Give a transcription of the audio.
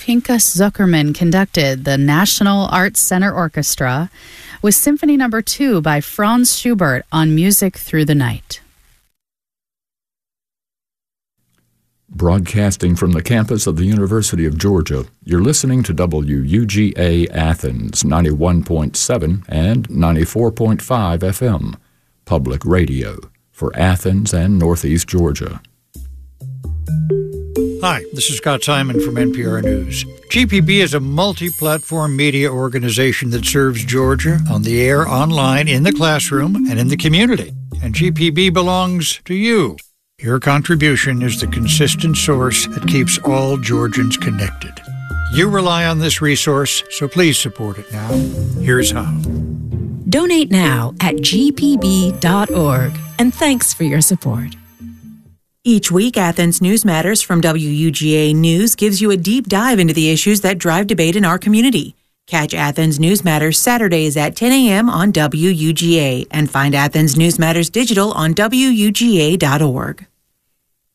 Pinchas Zuckerman conducted the National Arts Center Orchestra with Symphony No. 2 by Franz Schubert on Music Through the Night. Broadcasting from the campus of the University of Georgia, you're listening to WUGA Athens 91.7 and 94.5 FM, public radio for Athens and Northeast Georgia. Hi, this is Scott Simon from NPR News. GPB is a multi-platform media organization that serves Georgia on the air, online, in the classroom, and in the community. And GPB belongs to you. Your contribution is the consistent source that keeps all Georgians connected. You rely on this resource, so please support it now. Here's how. Donate now at gpb.org, and thanks for your support. Each week, Athens News Matters from WUGA News gives you a deep dive into the issues that drive debate in our community. Catch Athens News Matters Saturdays at 10 a.m. on WUGA and find Athens News Matters Digital on WUGA.org.